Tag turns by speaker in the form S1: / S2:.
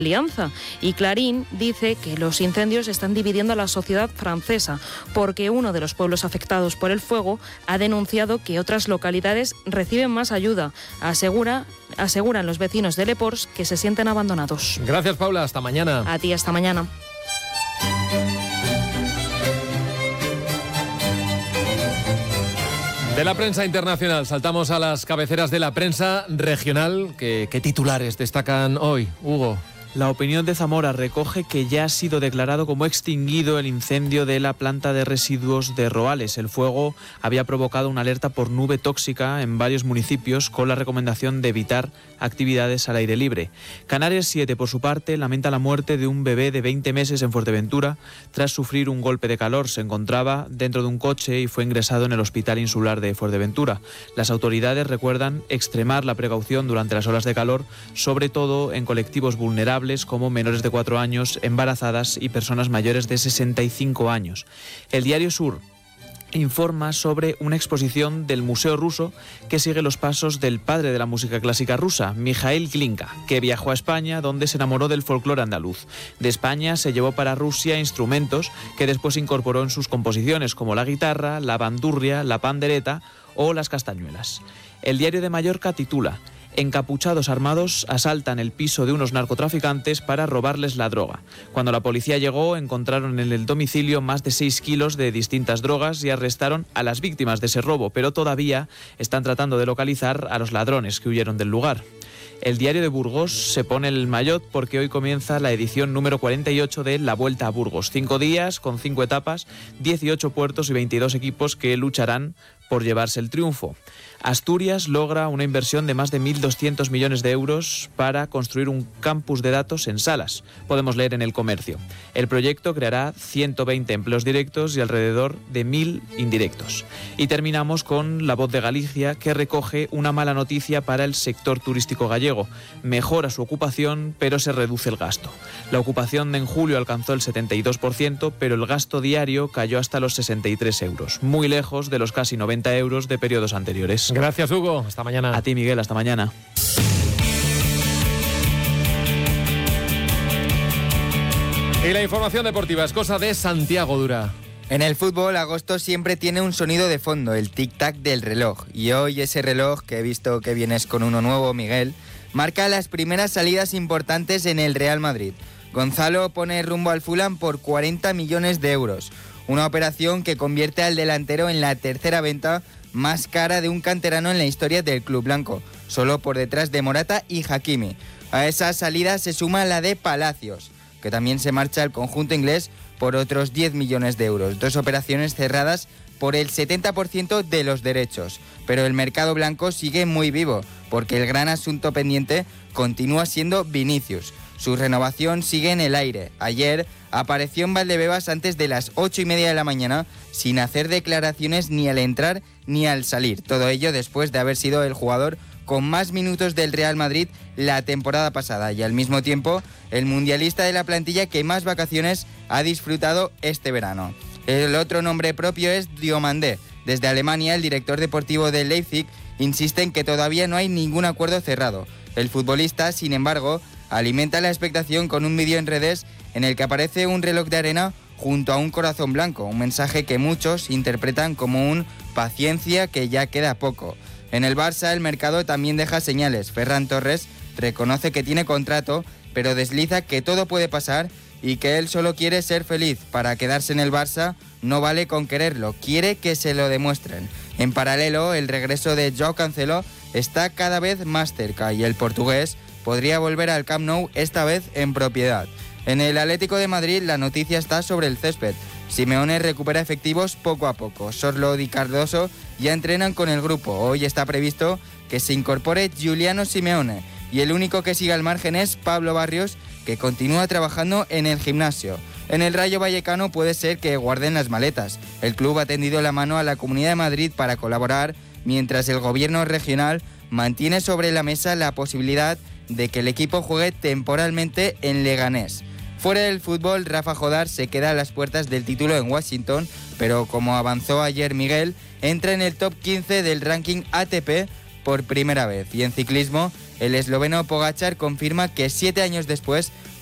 S1: Alianza. Y Clarín dice que los incendios están dividiendo a la sociedad francesa porque uno de los pueblos afectados por el fuego ha denunciado que otras localidades reciben más ayuda. Aseguran los vecinos de Le Pors que se sienten abandonados.
S2: Gracias, Paula. Hasta mañana.
S1: A ti, hasta mañana.
S2: De la prensa internacional saltamos a las cabeceras de la prensa regional. ¿Qué titulares destacan hoy, Hugo?
S3: La Opinión de Zamora recoge que ya ha sido declarado como extinguido el incendio de la planta de residuos de Roales. El fuego había provocado una alerta por nube tóxica en varios municipios con la recomendación de evitar actividades al aire libre. Canarias 7, por su parte, lamenta la muerte de un bebé de 20 meses en Fuerteventura tras sufrir un golpe de calor. Se encontraba dentro de un coche y fue ingresado en el Hospital Insular de Fuerteventura. Las autoridades recuerdan extremar la precaución durante las olas de calor, sobre todo en colectivos vulnerables como menores de 4 años, embarazadas y personas mayores de 65 años. El Diario Sur informa sobre una exposición del Museo Ruso que sigue los pasos del padre de la música clásica rusa, Mikhail Glinka, que viajó a España donde se enamoró del folclore andaluz. De España se llevó para Rusia instrumentos que después incorporó en sus composiciones, como la guitarra, la bandurria, la pandereta o las castañuelas. El Diario de Mallorca titula: encapuchados armados asaltan el piso de unos narcotraficantes para robarles la droga. Cuando la policía llegó, encontraron en el domicilio más de 6 kilos de distintas drogas y arrestaron a las víctimas de ese robo, pero todavía están tratando de localizar a los ladrones que huyeron del lugar. El Diario de Burgos se pone el maillot porque hoy comienza la edición número 48 de la Vuelta a Burgos. 5 días con 5 etapas, 18 puertos y 22 equipos que lucharán por llevarse el triunfo. Asturias logra una inversión de más de 1.200 millones de euros para construir un campus de datos en Salas. Podemos leer en El Comercio. El proyecto creará 120 empleos directos y alrededor de 1.000 indirectos. Y terminamos con La Voz de Galicia, que recoge una mala noticia para el sector turístico gallego. Mejora su ocupación, pero se reduce el gasto. La ocupación en julio alcanzó el 72%, pero el gasto diario cayó hasta los 63 euros, muy lejos de los casi 90 euros de periodos anteriores.
S2: Gracias, Hugo. Hasta mañana.
S3: A ti, Miguel. Hasta mañana.
S2: Y la información deportiva es cosa de Santiago Dura.
S4: En el fútbol, agosto siempre tiene un sonido de fondo, el tic-tac del reloj. Y hoy ese reloj, que he visto que vienes con uno nuevo, Miguel, marca las primeras salidas importantes en el Real Madrid. Gonzalo pone rumbo al Fulham por 40 millones de euros. Una operación que convierte al delantero en la tercera venta más cara de un canterano en la historia del club blanco, solo por detrás de Morata y Hakimi. A esa salida se suma la de Palacios, que también se marcha al conjunto inglés por otros 10 millones de euros. 2 operaciones cerradas por el 70% de los derechos. Pero el mercado blanco sigue muy vivo, porque el gran asunto pendiente continúa siendo Vinicius. Su renovación sigue en el aire. Ayer apareció en Valdebebas antes de las 8:30 de la mañana, sin hacer declaraciones ni al entrar ni al salir. Todo ello después de haber sido el jugador con más minutos del Real Madrid la temporada pasada y al mismo tiempo el mundialista de la plantilla que más vacaciones ha disfrutado este verano. El otro nombre propio es Diomandé. Desde Alemania, el director deportivo del Leipzig insiste en que todavía no hay ningún acuerdo cerrado. El futbolista, sin embargo, alimenta la expectación con un vídeo en redes en el que aparece un reloj de arena junto a un corazón blanco, un mensaje que muchos interpretan como un paciencia que ya queda poco. En el Barça el mercado también deja señales. Ferran Torres reconoce que tiene contrato, pero desliza que todo puede pasar y que él solo quiere ser feliz. Para quedarse en el Barça no vale con quererlo, quiere que se lo demuestren. En paralelo, el regreso de Joao Cancelo está cada vez más cerca y el portugués podría volver al Camp Nou, esta vez en propiedad. En el Atlético de Madrid la noticia está sobre el césped. Simeone recupera efectivos poco a poco. Sorloth y Cardoso ya entrenan con el grupo. Hoy está previsto que se incorpore Giuliano Simeone y el único que sigue al margen es Pablo Barrios, que continúa trabajando en el gimnasio. En el Rayo Vallecano puede ser que guarden las maletas. El club ha tendido la mano a la Comunidad de Madrid para colaborar, mientras el gobierno regional mantiene sobre la mesa la posibilidad de que el equipo juegue temporalmente en Leganés. Fuera del fútbol, Rafa Jodar se queda a las puertas del título en Washington, pero como avanzó ayer Miguel, entra en el top 15 del ranking ATP por primera vez. Y en ciclismo, El esloveno Pogačar confirma que 7 años después